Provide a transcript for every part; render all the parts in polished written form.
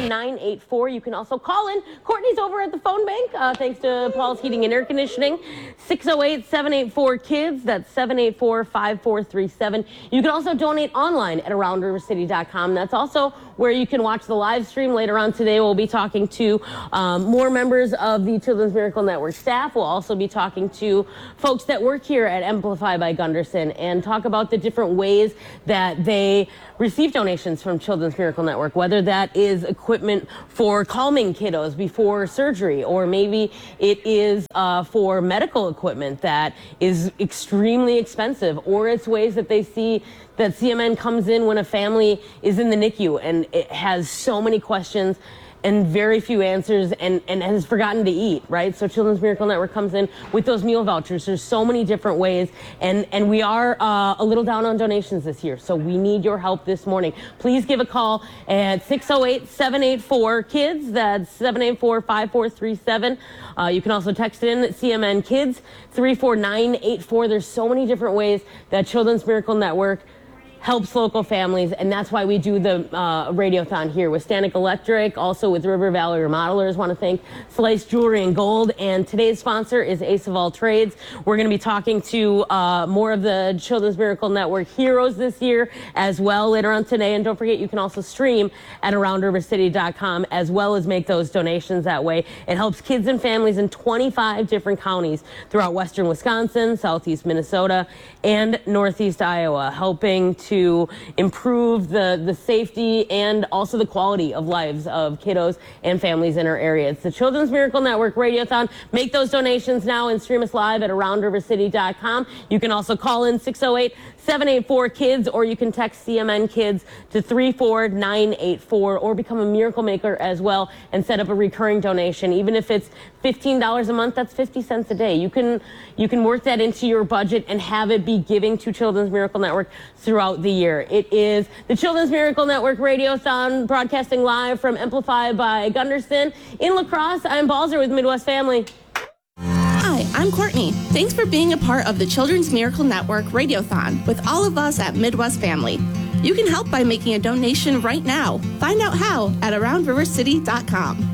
34984. You can also call in. Courtney's over at the phone bank, thanks to Paul's Heating and Air Conditioning. 608-784-KIDS. That's 784-5437. You can also donate online at AroundRiverCity.com. That's also where you can watch the live stream. Later on today, we'll be talking to more members of the Children's Miracle Network staff. We'll also be talking to folks that work here at Amplify by Gunderson and talk about the different ways that they receive donations from Children's Miracle Network, whether that is equipment for calming kiddos before surgery, or maybe it is for medical equipment that is extremely expensive, or it's ways that they see that CMN comes in when a family is in the NICU and it has so many questions and very few answers and has forgotten to eat, right? So Children's Miracle Network comes in with those meal vouchers. There's so many different ways, and we are a little down on donations this year, so we need your help this morning. Please give a call at 608-784-KIDS. That's 784-5437. You can also text in at CMN Kids 34984. There's so many different ways that Children's Miracle Network helps local families, and that's why we do the Radiothon here with Stanek Electric, also with River Valley Remodelers. Want to thank Slice Jewelry and Gold, and today's sponsor is Ace of All Trades. We're going to be talking to more of the Children's Miracle Network heroes this year as well later on today, and don't forget you can also stream at AroundRiverCity.com as well as make those donations that way. It helps kids and families in 25 different counties throughout western Wisconsin, southeast Minnesota, and northeast Iowa, helping to improve the safety and also the quality of lives of kiddos and families in our area. It's the Children's Miracle Network Radiothon. Make those donations now and stream us live at AroundRiverCity.com. You can also call in 608-784-KIDS, or you can text CMN Kids to 34984, or become a miracle maker as well and set up a recurring donation. Even if it's $15 a month, that's 50 cents a day. You can work that into your budget and have it be giving to Children's Miracle Network throughout the year. It is the Children's Miracle Network Radiothon, broadcasting live from Amplify by Gunderson in La Crosse. I'm Balzer with Midwest Family. Hi, I'm Courtney. Thanks for being a part of the Children's Miracle Network Radiothon with all of us at Midwest Family. You can help by making a donation right now. Find out how at AroundRiverCity.com.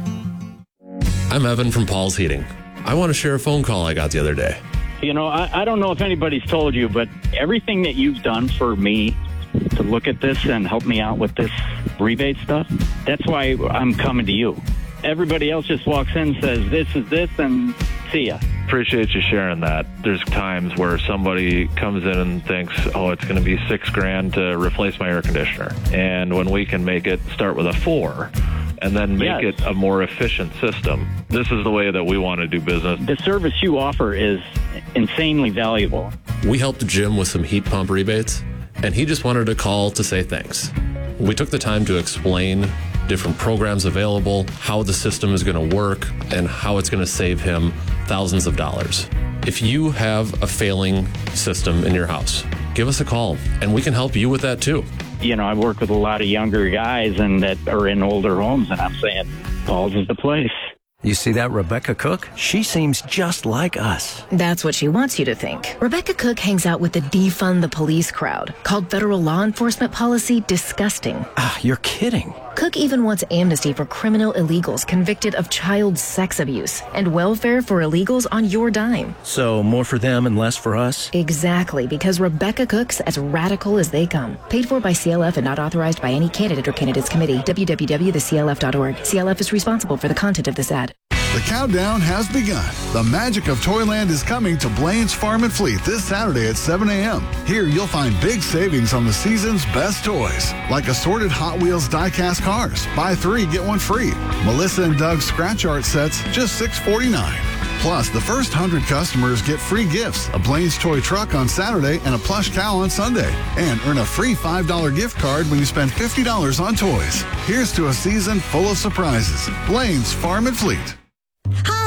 I'm Evan from Paul's Heating. I want to share a phone call I got the other day. You know, I don't know if anybody's told you, but everything that you've done for me to look at this and help me out with this rebate stuff, that's why I'm coming to you. Everybody else just walks in, says, this is this, and see ya. Appreciate you sharing that. There's times where somebody comes in and thinks, oh, it's going to be $6,000 to replace my air conditioner. And when we can make it start with a 4 and then make it a more efficient system, this is the way that we want to do business. The service you offer is insanely valuable. We helped Jim with some heat pump rebates, and he just wanted to call to say thanks. We took the time to explain different programs available, how the system is going to work, and how it's going to save him thousands of dollars. If you have a failing system in your house, give us a call, and we can help you with that too. You know, I work with a lot of younger guys and that are in older homes, and I'm saying, Paul's is the place. You see that Rebecca Cook? She seems just like us. That's what she wants you to think. Rebecca Cook hangs out with the defund the police crowd, called federal law enforcement policy disgusting. Ah, you're kidding. Cook even wants amnesty for criminal illegals convicted of child sex abuse and welfare for illegals on your dime. So more for them and less for us? Exactly, because Rebecca Cook's as radical as they come. Paid for by CLF and not authorized by any candidate or candidates committee. www.theclf.org. CLF is responsible for the content of this ad. The countdown has begun. The magic of Toyland is coming to Blaine's Farm and Fleet this Saturday at 7 a.m. Here you'll find big savings on the season's best toys, like assorted Hot Wheels die-cast cars. Buy 3, get 1 free. Melissa and Doug's scratch art sets, just $6.49. Plus, the first 100 customers get free gifts, a Blaine's toy truck on Saturday and a plush cow on Sunday. And earn a free $5 gift card when you spend $50 on toys. Here's to a season full of surprises. Blaine's Farm and Fleet. Hi, Flo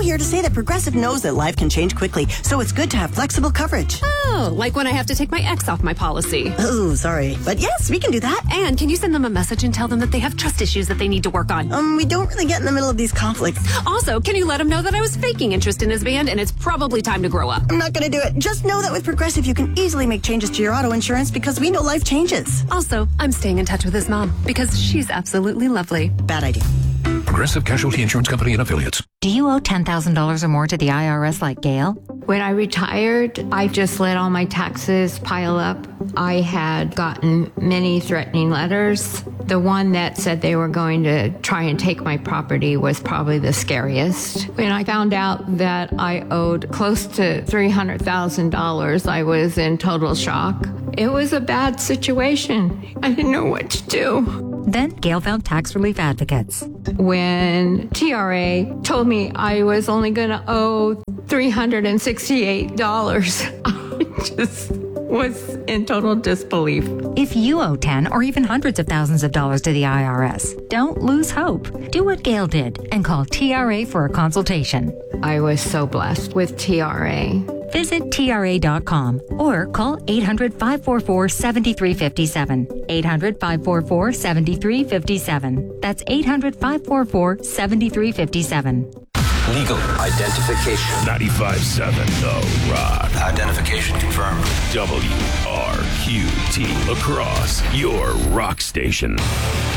here to say that Progressive knows that life can change quickly, so it's good to have flexible coverage. Oh, like when I have to take my ex off my policy. Oh, sorry. But yes, we can do that. And can you send them a message and tell them that they have trust issues that they need to work on? We don't really get in the middle of these conflicts. Also, can you let him know that I was faking interest in his band and it's probably time to grow up? I'm not going to do it. Just know that with Progressive, you can easily make changes to your auto insurance because we know life changes. Also, I'm staying in touch with his mom because she's absolutely lovely. Bad idea. Progressive Casualty Insurance Company and Affiliates. Do you owe $10,000 or more to the IRS like Gail? When I retired, I just let all my taxes pile up. I had gotten many threatening letters. The one that said they were going to try and take my property was probably the scariest. When I found out that I owed close to $300,000, I was in total shock. It was a bad situation. I didn't know what to do. Then Gail found tax relief advocates. When TRA told me I was only going to owe $368, I just was in total disbelief. If you owe 10 or even hundreds of thousands of dollars to the IRS, don't lose hope. Do what Gail did and call TRA for a consultation. I was so blessed with TRA. Visit TRA.com or call 800-544-7357. 800-544-7357. That's 800-544-7357. Legal identification. 95.7 The Rock. Identification confirmed. WRQT. Lacrosse, your rock station.